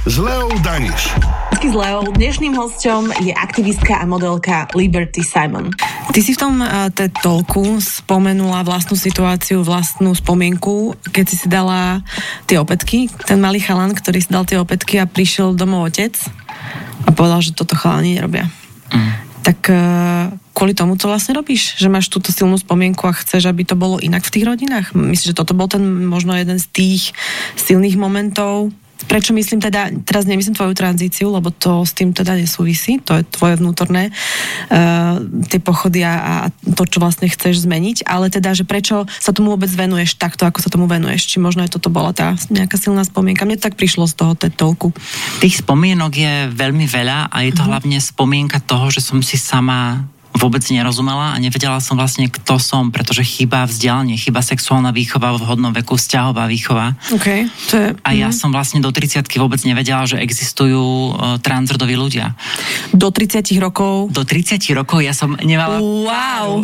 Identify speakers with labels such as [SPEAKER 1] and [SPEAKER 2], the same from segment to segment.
[SPEAKER 1] s Leou Daniš.
[SPEAKER 2] S Leou dnešným hosťom je aktivistka a modelka Liberty Simon.
[SPEAKER 3] Ty si v tom TED Talku spomenula vlastnú situáciu, vlastnú spomienku, keď si dala tie opätky, ten malý chalan, ktorý si dal tie opätky a prišiel domov otec a povedal, že toto chalani nerobia. Tak kvôli tomu to vlastne robíš? Že máš túto silnú spomienku a chceš, aby to bolo inak v tých rodinách? Myslíš, že toto bol ten možno jeden z tých silných momentov? Prečo myslím teda, teraz nemyslím tvoju tranzíciu, lebo to s tým teda nesúvisí, to je tvoje vnútorné, tie pochody a to, čo vlastne chceš zmeniť, ale teda, že prečo sa tomu vôbec venuješ takto, ako sa tomu venuješ? Či možno aj toto bola tá nejaká silná spomienka? Mne to tak prišlo z toho TED Talku.
[SPEAKER 4] Tých spomienok je veľmi veľa a je to hlavne spomienka toho, že som si sama vôbec nerozumela a nevedela som vlastne, kto som, pretože chýba vzdelanie, chýba sexuálna výchova v vhodnom veku, vzťahová výchova.
[SPEAKER 3] Okay, to je,
[SPEAKER 4] a ja som vlastne do 30-ky vôbec nevedela, že existujú transrodoví ľudia.
[SPEAKER 3] Do 30 rokov?
[SPEAKER 4] Do 30 rokov ja som nemala...
[SPEAKER 3] Wow!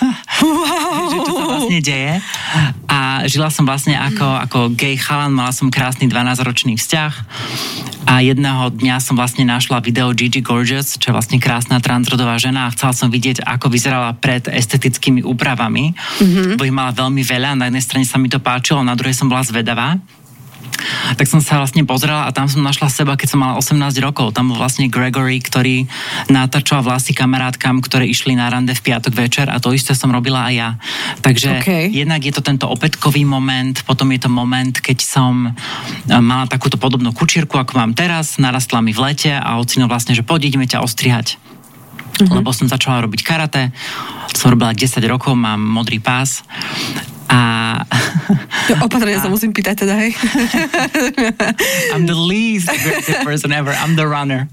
[SPEAKER 4] že čo sa vlastne deje. A žila som vlastne ako gay chalan, mala som krásny 12-ročný vzťah a jedného dňa som vlastne našla video Gigi Gorgeous, čo je vlastne krásna transrodová žena a chcela som vidieť, ako vyzerala pred estetickými úpravami, bo ich mala veľmi veľa, na jednej strane sa mi to páčilo, na druhej som bola zvedavá. Tak som sa vlastne pozrela a tam som našla seba, keď som mala 18 rokov. Tam bol vlastne Gregory, ktorý natáčal vlasy kamarátkam, ktoré išli na rande v piatok večer a to isté som robila aj ja. Takže jednak je to tento opätkový moment, potom je to moment, keď som mala takúto podobnú kučírku, ako mám teraz, narastla mi v lete a ocino vlastne, že poď, ideme ťa ostrihať. Lebo som začala robiť karate, som robila 10 rokov, mám modrý pás a...
[SPEAKER 3] Opatrne sa musím pýtať teda, hej.
[SPEAKER 4] I'm the least aggressive person ever, I'm the runner.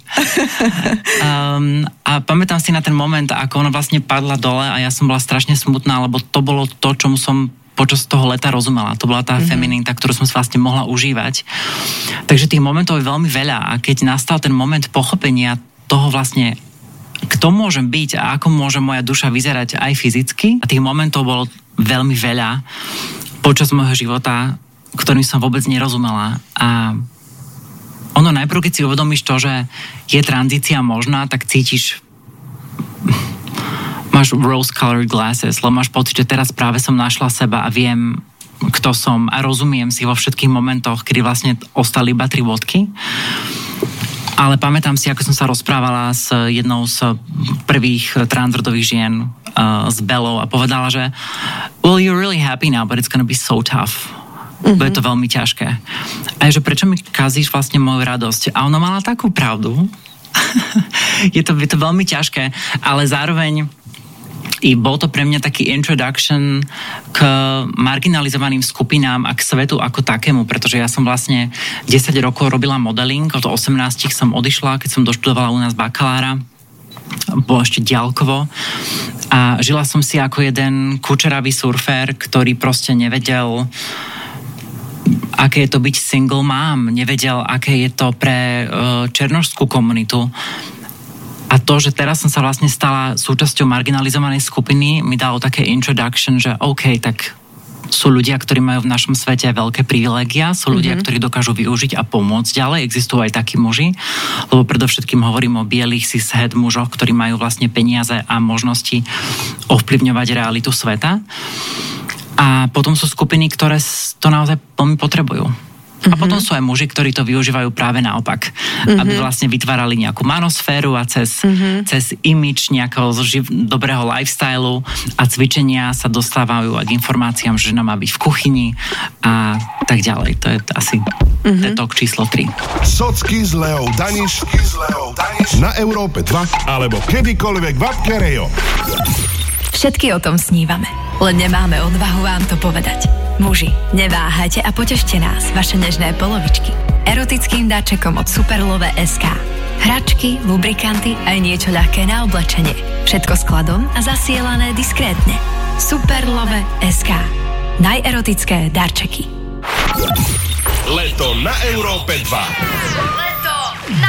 [SPEAKER 4] A pamätám si na ten moment, ako ona vlastne padla dole a ja som bola strašne smutná, lebo to bolo to, čomu som počas toho leta rozumela. To bola tá femininita, ktorú som si vlastne mohla užívať. Takže tých momentov je veľmi veľa a keď nastal ten moment pochopenia toho vlastne, kto môžem byť a ako môže moja duša vyzerať aj fyzicky. A tých momentov bolo veľmi veľa počas môjho života, ktorým som vôbec nerozumela. A ono najprv, keď si uvedomíš to, že je tranzícia možná, tak cítiš, máš rose-colored glasses, lebo máš pocit, že teraz práve som našla seba a viem, kto som a rozumiem si vo všetkých momentoch, kedy vlastne ostali iba 3 bodky. Ale pamätám si, ako som sa rozprávala s jednou z prvých transrodových žien, s Bellou a povedala, že well, you're really happy now, but it's gonna be so tough. Bude to veľmi ťažké. A že prečo mi kazíš vlastne moju radosť? A ona mala takú pravdu. je to veľmi ťažké, ale zároveň i bol to pre mňa taký introduction k marginalizovaným skupinám a k svetu ako takému, pretože ja som vlastne 10 rokov robila modeling, od 18 som odišla, keď som doštudovala u nás bakalára, bolo ešte diaľkovo a žila som si ako jeden kučeravý surfér, ktorý proste nevedel, aké je to byť single mom, nevedel, aké je to pre černošskú komunitu. A to, že teraz som sa vlastne stala súčasťou marginalizovanej skupiny, mi dalo také introduction, že OK, tak sú ľudia, ktorí majú v našom svete veľké privilégia, sú ľudia, ktorí dokážu využiť a pomôcť ďalej. Existujú aj takí muži, lebo predovšetkým hovorím o bielých cis-het mužoch, ktorí majú vlastne peniaze a možnosti ovplyvňovať realitu sveta. A potom sú skupiny, ktoré to naozaj veľmi potrebujú. A potom sú aj muži, ktorí to využívajú práve naopak. Aby vlastne vytvárali nejakú manosféru a cez image nejakého dobrého lifestylu a cvičenia sa dostávajú k informáciám, že žena má byť v kuchyni a tak ďalej. To je asi TEDtalk číslo 3.
[SPEAKER 1] Socky s Leou Daniš na Európe 2 alebo kedykoľvek v appke Rejo.
[SPEAKER 5] Všetky o tom snívame, len nemáme odvahu vám to povedať. Muži, neváhajte a potešte nás, vaše nežné polovičky. Erotickým dáčekom od Superlove.sk. Hračky, lubrikanty aj niečo ľahké na oblečenie. Všetko skladom a zasielané diskrétne. Superlove.sk. Najerotické darčeky.
[SPEAKER 1] Leto na Európe 2.